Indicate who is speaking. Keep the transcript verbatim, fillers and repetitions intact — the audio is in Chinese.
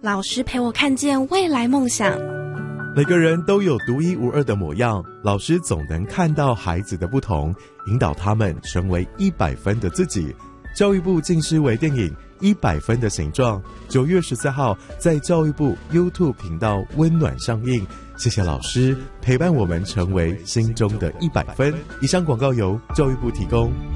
Speaker 1: 老师陪我看见未来梦想。
Speaker 2: 每个人都有独一无二的模样，老师总能看到孩子的不同，引导他们成为一百分的自己。教育部近视微电影《一百分的形状》，九月十四号在教育部 YouTube 频道温暖上映。谢谢老师陪伴我们成为心中的一百分。以上广告由教育部提供。